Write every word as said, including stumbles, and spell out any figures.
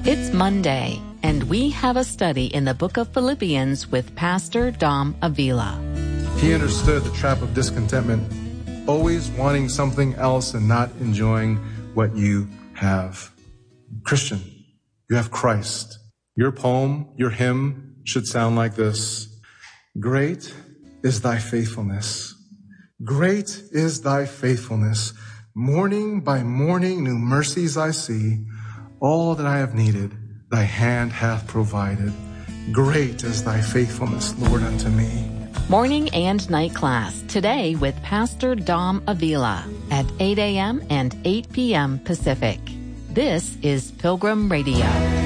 It's Monday, and we have a study in the book of Philippians with Pastor Dom Avila. He understood the trap of discontentment, always wanting something else and not enjoying what you have. Christian, you have Christ. Your poem, your hymn should sound like this. Great is thy faithfulness. Great is thy faithfulness. Morning by morning new mercies I see. All that I have needed, thy hand hath provided. Great is thy faithfulness, Lord, unto me. Morning and night class today with Pastor Dom Avila at eight a.m. and eight p.m. Pacific. This is Pilgrim Radio.